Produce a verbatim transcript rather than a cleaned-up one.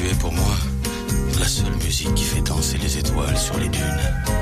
es pour moi la seule musique qui fait danser les étoiles sur les dunes.